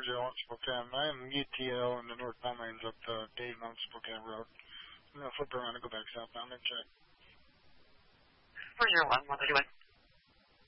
401 Spokane. I am UTL in the northbound lanes up to Dave on Spokane Road. I'm going to flip around and go back southbound and check. 401, what are you doing?